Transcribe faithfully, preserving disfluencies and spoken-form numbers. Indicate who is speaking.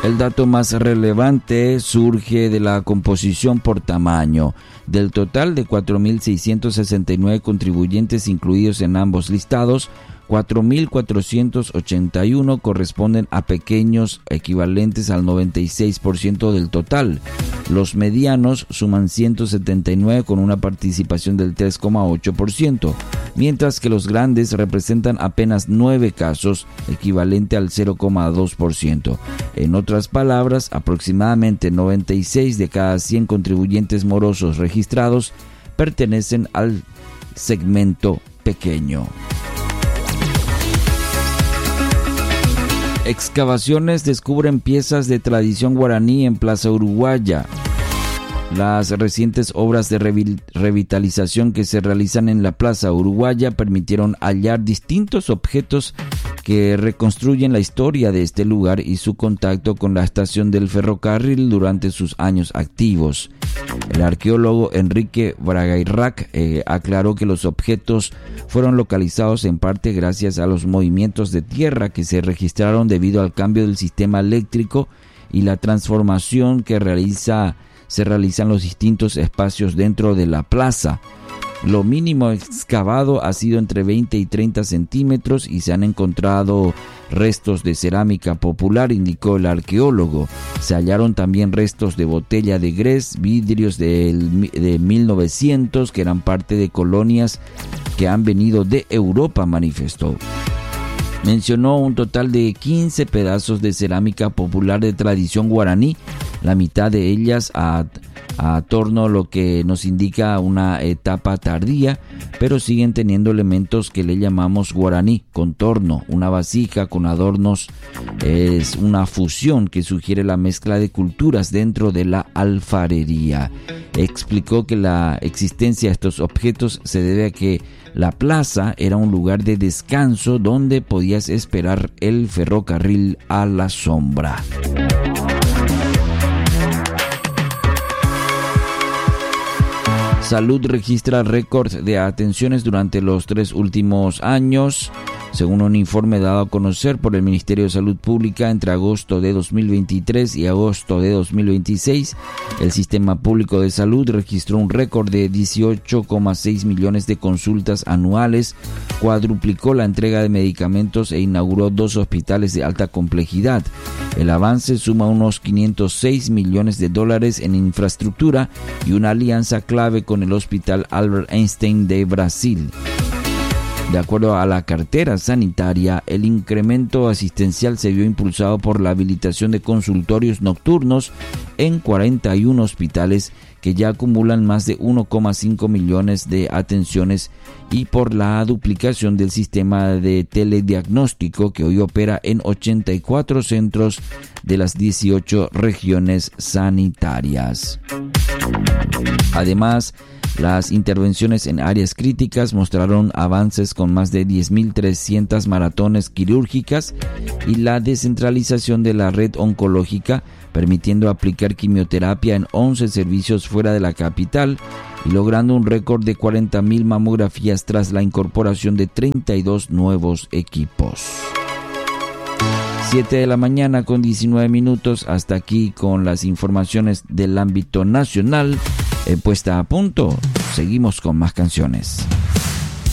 Speaker 1: El dato más relevante surge de la composición por tamaño. Del total de cuatro mil seiscientos sesenta y nueve contribuyentes incluidos en ambos listados, cuatro mil cuatrocientos ochenta y uno corresponden a pequeños, equivalentes al noventa y seis por ciento del total. Los medianos suman ciento setenta y nueve con una participación del tres coma ocho por ciento, mientras que los grandes representan apenas nueve casos, equivalente al cero coma dos por ciento. En otras palabras, aproximadamente noventa y seis de cada cien contribuyentes morosos registrados pertenecen al segmento pequeño. Excavaciones descubren piezas de tradición guaraní en Plaza Uruguaya. Las recientes obras de revitalización que se realizan en la Plaza Uruguaya permitieron hallar distintos objetos que reconstruyen la historia de este lugar y su contacto con la estación del ferrocarril durante sus años activos. El arqueólogo Enrique Bragairrac eh, aclaró que los objetos fueron localizados en parte gracias a los movimientos de tierra que se registraron debido al cambio del sistema eléctrico y la transformación que realiza, se realizan los distintos espacios dentro de la plaza. Lo mínimo excavado ha sido entre veinte y treinta centímetros y se han encontrado restos de cerámica popular, indicó el arqueólogo. Se hallaron también restos de botella de grés, vidrios del, de mil novecientos que eran parte de colonias que han venido de Europa, manifestó. Mencionó un total de quince pedazos de cerámica popular de tradición guaraní, la mitad de ellas a, a torno, lo que nos indica una etapa tardía, pero siguen teniendo elementos que le llamamos guaraní, contorno, una vasija con adornos. Es una fusión que sugiere la mezcla de culturas dentro de la alfarería. Explicó que la existencia de estos objetos se debe a que la plaza era un lugar de descanso donde podías esperar el ferrocarril a la sombra. Salud registra récord de atenciones durante los tres últimos años. Según un informe dado a conocer por el Ministerio de Salud Pública entre agosto de dos mil veintitrés y agosto de dos mil veintiséis, el Sistema Público de Salud registró un récord de dieciocho coma seis millones de consultas anuales, cuadruplicó la entrega de medicamentos e inauguró dos hospitales de alta complejidad. El avance suma unos quinientos seis millones de dólares en infraestructura y una alianza clave con el Hospital Albert Einstein de Brasil. De acuerdo a la cartera sanitaria, el incremento asistencial se vio impulsado por la habilitación de consultorios nocturnos en cuarenta y uno hospitales que ya acumulan más de uno coma cinco millones de atenciones y por la duplicación del sistema de telediagnóstico que hoy opera en ochenta y cuatro centros de las dieciocho regiones sanitarias. Además, las intervenciones en áreas críticas mostraron avances con más de diez mil trescientas maratones quirúrgicas y la descentralización de la red oncológica, permitiendo aplicar quimioterapia en once servicios fuera de la capital y logrando un récord de cuarenta mil mamografías tras la incorporación de treinta y dos nuevos equipos. siete de la mañana con diecinueve minutos. Hasta aquí con las informaciones del ámbito nacional. Eh, puesta a punto. Seguimos con más canciones.